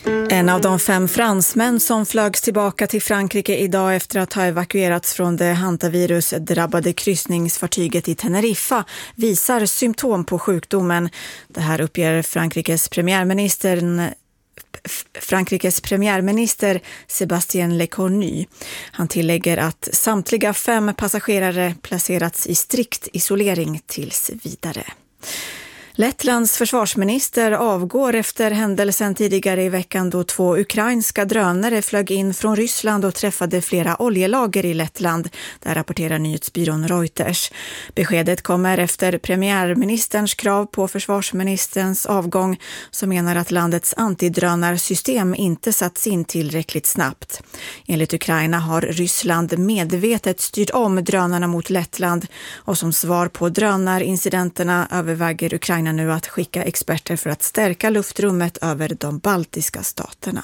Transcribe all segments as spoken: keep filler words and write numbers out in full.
En av de fem fransmän som flögs tillbaka till Frankrike idag efter att ha evakuerats från det hantavirus-drabbade kryssningsfartyget i Teneriffa visar symptom på sjukdomen. Det här uppger Frankrikes premiärminister Frankrikes premiärminister Sébastien Lecornu. Han tillägger att samtliga fem passagerare placerats i strikt isolering tills vidare. Lettlands försvarsminister avgår efter händelsen tidigare i veckan då två ukrainska drönare flög in från Ryssland och träffade flera oljelager i Lettland. Där rapporterar nyhetsbyrån Reuters. Beskedet kommer efter premiärministerns krav på försvarsministerns avgång som menar att landets antidrönarsystem inte satts in tillräckligt snabbt. Enligt Ukraina har Ryssland medvetet styrt om drönarna mot Lettland och som svar på drönarincidenterna överväger Ukraina nu att skicka experter för att stärka luftrummet över de baltiska staterna.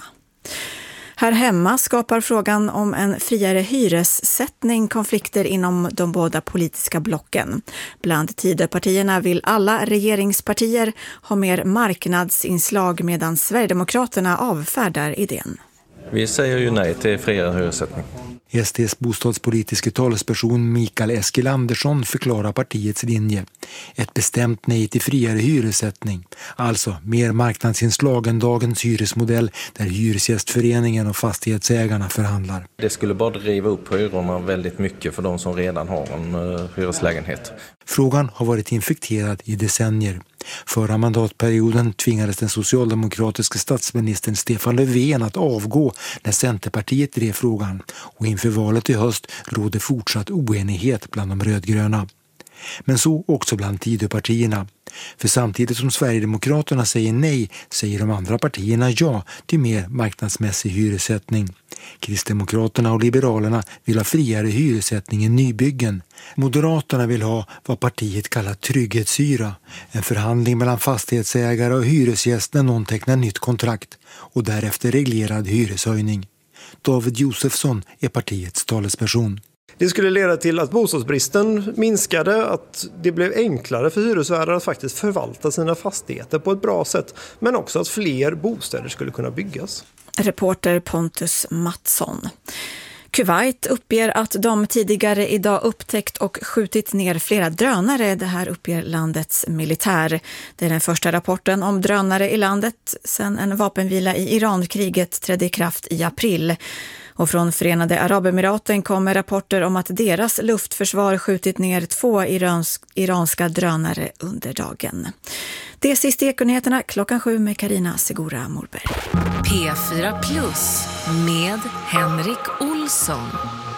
Här hemma skapar frågan om en friare hyressättning konflikter inom de båda politiska blocken. Bland Tidöpartierna vill alla regeringspartier ha mer marknadsinslag medan Sverigedemokraterna avfärdar idén. Vi säger ju nej till friare hyressättning. S D:s bostadspolitiska talesperson Mikael Eskilandersson förklarar partiets linje. Ett bestämt nej till friare hyressättning. Alltså mer marknadsinslag än dagens hyresmodell där hyresgästföreningen och fastighetsägarna förhandlar. Det skulle bara driva upp hyrorna väldigt mycket för de som redan har en uh, hyreslägenhet. Frågan har varit infekterad i decennier. Förra mandatperioden tvingades den socialdemokratiska statsministern Stefan Löfven att avgå när Centerpartiet drev frågan och inför valet i höst råder fortsatt oenighet bland de rödgröna. Men så också bland Tidöpartierna. För samtidigt som Sverigedemokraterna säger nej säger de andra partierna ja till mer marknadsmässig hyressättning. Kristdemokraterna och Liberalerna vill ha friare hyressättning i nybyggen. Moderaterna vill ha vad partiet kallar trygghetshyra. En förhandling mellan fastighetsägare och hyresgäst när någon tecknar nytt kontrakt och därefter reglerad hyreshöjning. David Josefsson är partiets talesperson. Det skulle leda till att bostadsbristen minskade, att det blev enklare för hyresvärdar att faktiskt förvalta sina fastigheter på ett bra sätt, men också att fler bostäder skulle kunna byggas. Reporter Pontus Mattsson. Kuwait uppger att de tidigare idag upptäckt och skjutit ner flera drönare. Det här uppger landets militär. Det är den första rapporten om drönare i landet sedan en vapenvila i Irankriget trädde i kraft i april. Och från Förenade Arabemiraten kommer rapporter om att deras luftförsvar skjutit ner två irans- iranska drönare under dagen. Det är sista Ekonyheterna klockan sju med Karina Segura Morberg. P fyra Plus med Henrik Olsson.